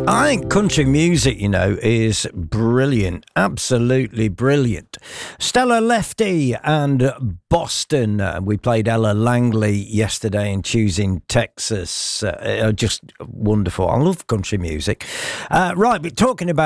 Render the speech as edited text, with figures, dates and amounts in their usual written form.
I think country music, is brilliant. Absolutely brilliant. Stella Lefty and Boston. We played Ella Langley yesterday in Choosing Texas. Just wonderful. I love country music. Right, but talking about